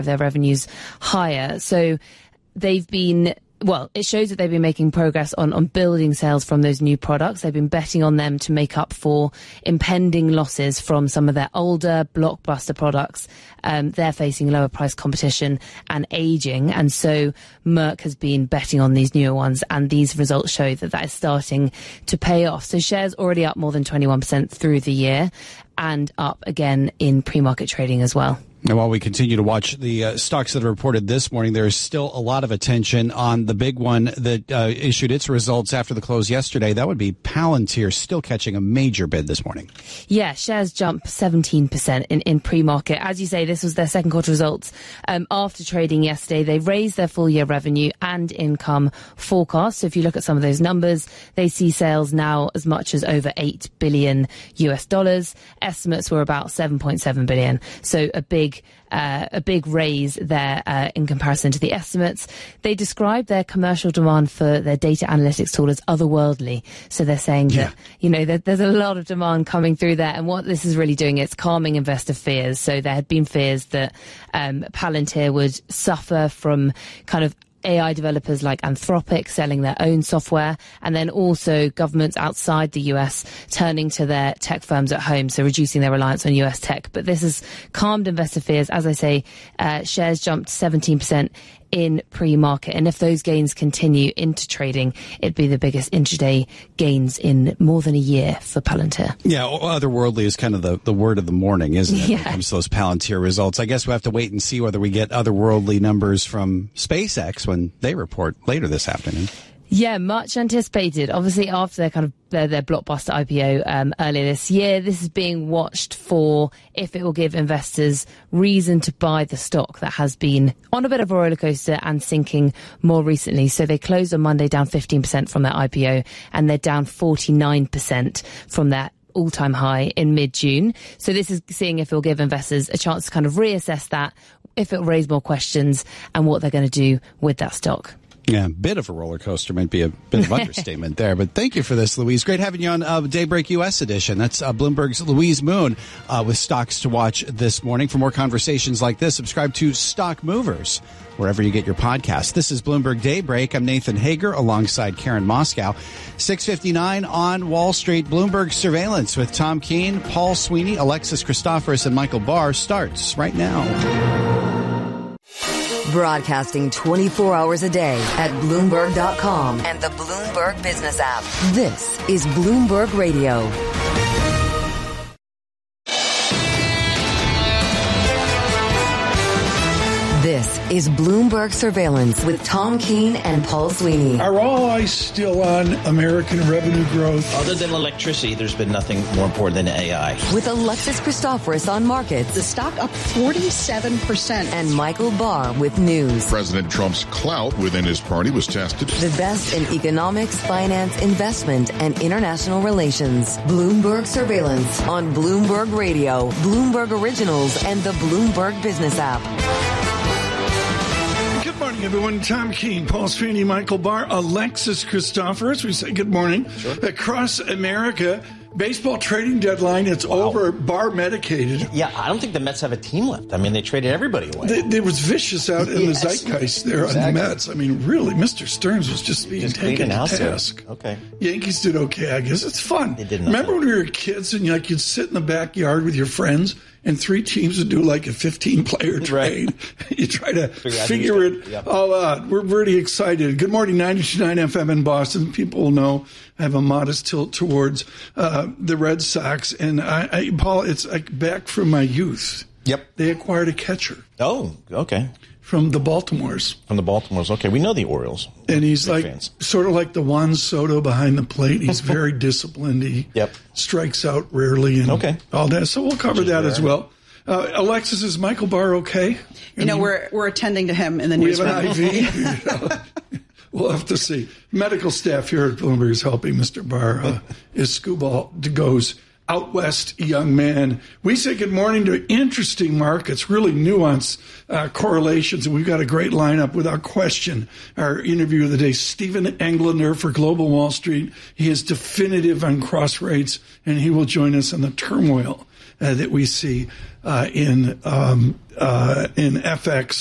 their revenues higher. So they've been... Well, it shows that they've been making progress on building sales from those new products. They've been betting on them to make up for impending losses from some of their older blockbuster products. They're facing lower price competition and aging. And so Merck has been betting on these newer ones. And these results show that is starting to pay off. So shares already up more than 21% through the year and up again in pre-market trading as well. And while we continue to watch the stocks that are reported this morning, there's still a lot of attention on the big one that issued its results after the close yesterday. That would be Palantir, still catching a major bid this morning. Yeah, shares jump 17% in pre-market. As you say, this was their second quarter results after trading yesterday. They raised their full year revenue and income forecast. So if you look at some of those numbers, they see sales now as much as over $8 billion US. Estimates were about 7.7 billion. So a big raise there in comparison to the estimates. They describe their commercial demand for their data analytics tool as otherworldly. So they're saying that, there's a lot of demand coming through there. And what this is really doing, it's calming investor fears. So there had been fears that Palantir would suffer from kind of AI developers like Anthropic selling their own software, and then also governments outside the US turning to their tech firms at home, so reducing their reliance on US tech. But this has calmed investor fears. As I say, shares jumped 17% in pre-market, and if those gains continue into trading, it'd be the biggest intraday gains in more than a year for Palantir. Yeah, otherworldly is kind of the word of the morning, isn't it? Yeah. When it comes to those Palantir results. I guess we'll have to wait and see whether we get otherworldly numbers from SpaceX when they report later this afternoon. Yeah, much anticipated. Obviously, after their blockbuster IPO earlier this year, this is being watched for if it will give investors reason to buy the stock that has been on a bit of a roller coaster and sinking more recently. So they closed on Monday down 15% from their IPO, and they're down 49% from their all-time high in mid-June. So this is seeing if it will give investors a chance to kind of reassess that, if it will raise more questions, and what they're going to do with that stock. Yeah, a bit of a roller coaster might be a bit of understatement there. But thank you for this, Louise. Great having you on Daybreak US edition. That's Bloomberg's Louise Moon with stocks to watch this morning. For more conversations like this, subscribe to Stock Movers wherever you get your podcasts. This is Bloomberg Daybreak. I'm Nathan Hager alongside Karen Moscow. 6:59 on Wall Street. Bloomberg Surveillance with Tom Keene, Paul Sweeney, Alexis Christoforous, and Michael Barr starts right now. Broadcasting 24 hours a day at Bloomberg.com and the Bloomberg Business app. This is Bloomberg Radio. This is Bloomberg Surveillance with Tom Keene and Paul Sweeney. Are all eyes still on American revenue growth? Other than electricity, there's been nothing more important than AI. With Alexis Christoforous on markets. The stock up 47%. And Michael Barr with news. President Trump's clout within his party was tested. The best in economics, finance, investment, and international relations. Bloomberg Surveillance on Bloomberg Radio, Bloomberg Originals, and the Bloomberg Business app. Good morning, everyone. Tom Keene, Paul Sweeney, Michael Barr, Alexis Christoforous. We say good morning. Sure. Across America, baseball trading deadline, it's over. Barr medicated. Yeah, I don't think the Mets have a team left. I mean, they traded everybody away. There was vicious out in the zeitgeist there on the Mets. I mean, really, Mr. Stearns was just being taken to task. Okay. Yankees did okay, I guess. It's fun. They did. Remember when we were kids and you'd sit in the backyard with your friends and three teams would do like a 15-player trade? Right. You try to figure it all out. We're pretty excited. Good morning, 92.9 FM in Boston. People know I have a modest tilt towards the Red Sox. And Paul, it's like back from my youth. Yep. They acquired a catcher. Oh, okay. From the Baltimores. Okay. We know the Orioles. And he's like fans. Sort of like the Juan Soto behind the plate. He's very disciplined. He strikes out rarely and all that. So we'll cover that as well. Alexis, is Michael Barr okay? We're attending to him in the newsroom. We have an IV. We'll have to see. Medical staff here at Bloomberg is helping Mr. Barr. Is Scubal goes out west young man. We say good morning to interesting markets, really nuanced correlations, and we've got a great lineup without question. Our interview of the day, Stephen Englander for Global Wall Street. He is definitive on cross rates, and he will join us on the turmoil that we see in FX